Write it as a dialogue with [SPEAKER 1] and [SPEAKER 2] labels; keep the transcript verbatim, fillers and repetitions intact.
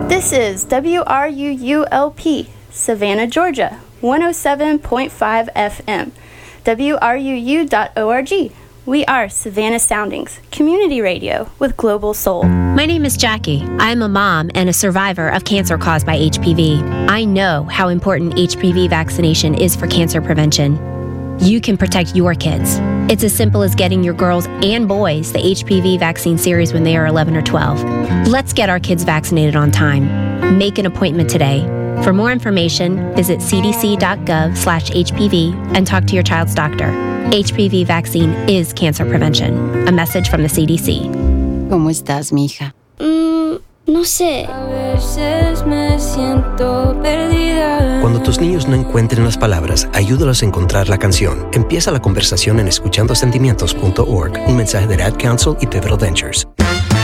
[SPEAKER 1] This is W R U U L P, Savannah, Georgia, one oh seven point five F M, W R U U dot org. We are Savannah Soundings, community radio with global soul.
[SPEAKER 2] My name is Jackie. I'm a mom and a survivor of cancer caused by H P V. I know how important H P V vaccination is for cancer prevention. You can protect your kids. It's as simple as getting your girls and boys the H P V vaccine series when they are eleven or twelve. Let's get our kids vaccinated on time. Make an appointment today. For more information, visit c d c dot gov slash H P V and talk to your child's doctor. H P V vaccine is cancer prevention. A message from the C D C.
[SPEAKER 3] ¿Cómo estás, mija?
[SPEAKER 4] Mm, no sé.
[SPEAKER 5] A veces me siento perdida.
[SPEAKER 6] Cuando tus niños no encuentren las palabras, ayúdalos a encontrar la canción. Empieza la conversación en escuchando sentimientos punto org. Un mensaje de Ad Council y Pivotal Ventures.